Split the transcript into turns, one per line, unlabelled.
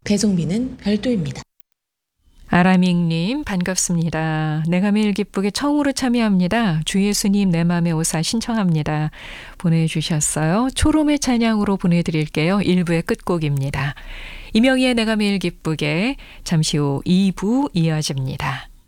배송비는 별도입니다.
아라믹님 반갑습니다. 내가 매일 기쁘게 처음으로 참여합니다. 주 예수님 내 맘의 오사 신청합니다. 보내주셨어요. 초롬의 찬양으로 보내드릴게요. 1부의 끝곡입니다. 이명희의 내가 매일 기쁘게 잠시 후 2부 이어집니다.